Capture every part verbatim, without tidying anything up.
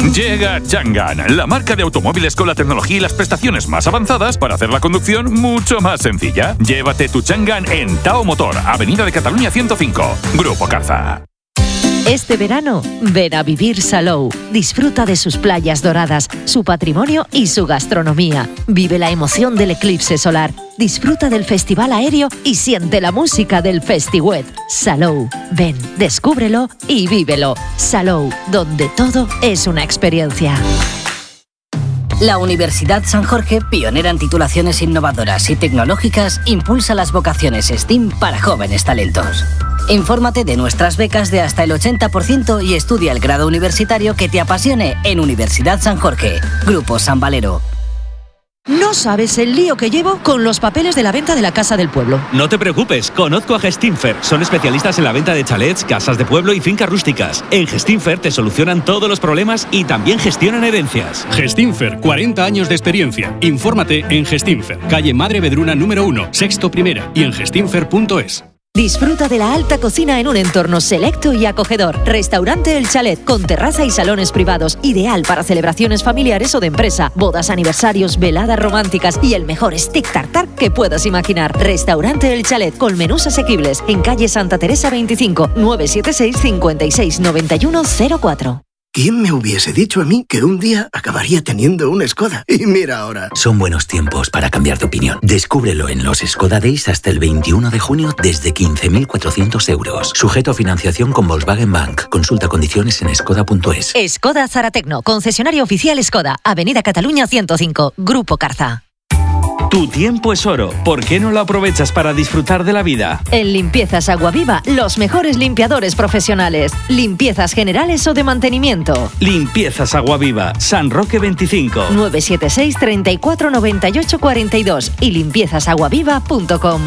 Llega Changan, la marca de automóviles con la tecnología y las prestaciones más avanzadas para hacer la conducción mucho más sencilla. Llévate tu Changan en Tao Motor, Avenida de Cataluña ciento cinco, Grupo Carza. Este verano, ven a vivir Salou. Disfruta de sus playas doradas, su patrimonio y su gastronomía. Vive la emoción del eclipse solar. Disfruta del festival aéreo y siente la música del Festiwet. Salou. Ven, descúbrelo y vívelo. Salou, donde todo es una experiencia. La Universidad San Jorge, pionera en titulaciones innovadoras y tecnológicas, impulsa las vocaciones STEAM para jóvenes talentos. Infórmate de nuestras becas de hasta el ochenta por ciento y estudia el grado universitario que te apasione en Universidad San Jorge. Grupo San Valero. No sabes el lío que llevo con los papeles de la venta de la casa del pueblo. No te preocupes, conozco a Gestinfer. Son especialistas en la venta de chalets, casas de pueblo y fincas rústicas. En Gestinfer te solucionan todos los problemas y también gestionan herencias. Gestinfer, cuarenta años de experiencia. Infórmate en Gestinfer, calle Madre Vedruna número uno, sexto primera y en gestinfer punto es. Disfruta de la alta cocina en un entorno selecto y acogedor. Restaurante El Chalet, con terraza y salones privados, ideal para celebraciones familiares o de empresa, bodas, aniversarios, veladas románticas y el mejor stick tartar que puedas imaginar. Restaurante El Chalet, con menús asequibles, en calle Santa Teresa veinticinco, nueve siete seis, cinco seis nueve uno cero cuatro. ¿Quién me hubiese dicho a mí que un día acabaría teniendo un Skoda? Y mira ahora. Son buenos tiempos para cambiar de opinión. Descúbrelo en los Skoda Days hasta el veintiuno de junio desde quince mil cuatrocientos euros. Sujeto a financiación con Volkswagen Bank. Consulta condiciones en skoda punto es. Skoda Zaratecno, concesionario oficial Skoda, Avenida Cataluña ciento cinco, Grupo Carza. Tu tiempo es oro. ¿Por qué no lo aprovechas para disfrutar de la vida? En Limpiezas Aguaviva, los mejores limpiadores profesionales. Limpiezas generales o de mantenimiento. Limpiezas Aguaviva, San Roque veinticinco. nueve siete seis, treinta y cuatro, noventa y ocho, cuarenta y dos y limpiezas aguaviva punto com.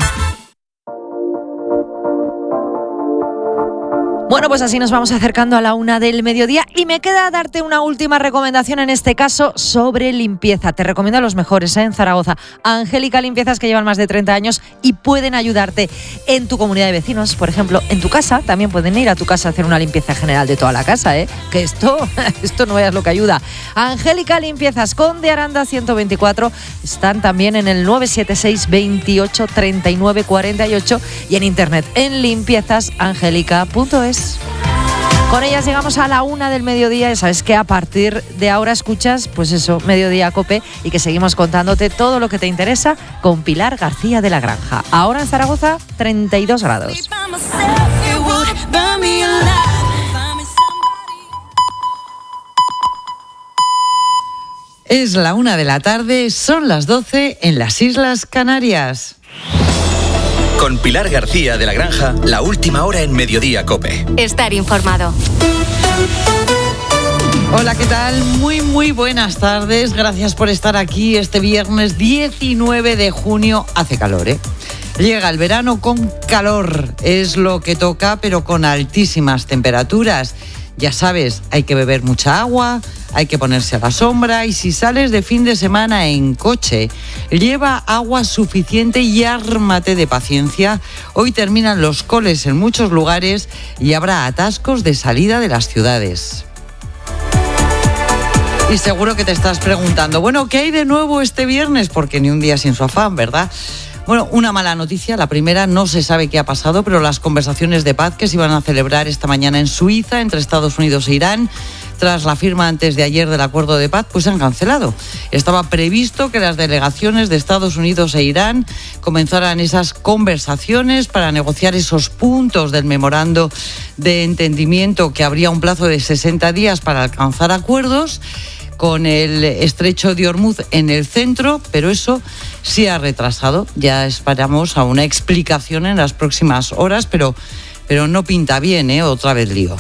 Bueno, pues así nos vamos acercando a la una del mediodía y me queda darte una última recomendación, en este caso sobre limpieza. Te recomiendo a los mejores, ¿eh? En Zaragoza. Angélica Limpiezas, que llevan más de treinta años y pueden ayudarte en tu comunidad de vecinos. Por ejemplo, en tu casa, también pueden ir a tu casa a hacer una limpieza general de toda la casa, ¿eh? Que esto, esto no veas lo que ayuda. Angélica Limpiezas, Conde Aranda ciento veinticuatro. Están también en el nueve siete seis, veintiocho, treinta y nueve, cuarenta y ocho y en internet en limpiezas angélica punto es. Con ellas llegamos a la una del mediodía y sabes que a partir de ahora escuchas, pues eso, Mediodía Cope, y que seguimos contándote todo lo que te interesa con Pilar García de la Granja. Ahora en Zaragoza, treinta y dos grados. Es la una de la tarde, son las doce en las Islas Canarias. Con Pilar García de la Granja, la última hora en Mediodía Cope. Estar informado. Hola, ¿qué tal? Muy, muy buenas tardes. Gracias por estar aquí este viernes diecinueve de junio. Hace calor, ¿eh? Llega el verano con calor. Es lo que toca, pero con altísimas temperaturas. Ya sabes, hay que beber mucha agua, hay que ponerse a la sombra y si sales de fin de semana en coche, lleva agua suficiente y ármate de paciencia. Hoy terminan los coles en muchos lugares y habrá atascos de salida de las ciudades. Y seguro que te estás preguntando, bueno, ¿qué hay de nuevo este viernes? Porque ni un día sin su afán, ¿verdad? Bueno, una mala noticia. La primera, no se sabe qué ha pasado, pero las conversaciones de paz que se iban a celebrar esta mañana en Suiza entre Estados Unidos e Irán, tras la firma antes de ayer del acuerdo de paz, pues se han cancelado. Estaba previsto que las delegaciones de Estados Unidos e Irán comenzaran esas conversaciones para negociar esos puntos del memorando de entendimiento, que habría un plazo de sesenta días para alcanzar acuerdos, con el estrecho de Hormuz en el centro, pero eso sí ha retrasado. Ya esperamos a una explicación en las próximas horas, pero, pero no pinta bien, ¿eh? Otra vez lío.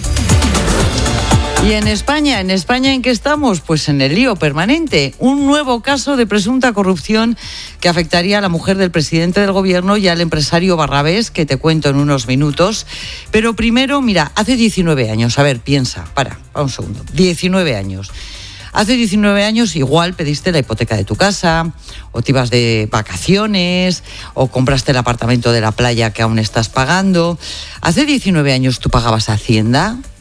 Y en España, ¿en España en qué estamos? Pues en el lío permanente. Un nuevo caso de presunta corrupción que afectaría a la mujer del presidente del gobierno y al empresario Barrabés, que te cuento en unos minutos. Pero primero, mira, hace diecinueve años, a ver, piensa, para, para un segundo, diecinueve años. Hace diecinueve años igual pediste la hipoteca de tu casa, o te ibas de vacaciones, o compraste el apartamento de la playa que aún estás pagando. Hace diecinueve años tú pagabas Hacienda.